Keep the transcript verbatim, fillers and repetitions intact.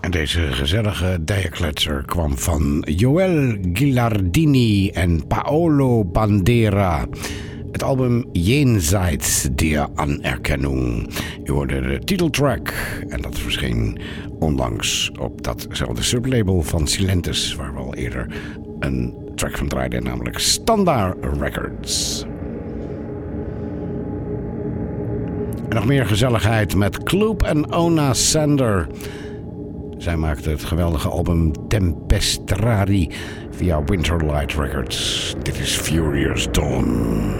En deze gezellige dijakletser kwam van Joel Gilardini en Paolo Bandera. Het album Jenseits der Anerkennung. Je hoorde de titeltrack en dat verscheen onlangs op datzelfde sublabel van Silentes, waar we al eerder een track van draaiden, namelijk Standard Records. En nog meer gezelligheid met Kloop en Ona Sander. Zij maakte het geweldige album Tempestrari via Winterlight Records. Dit is Furious Dawn.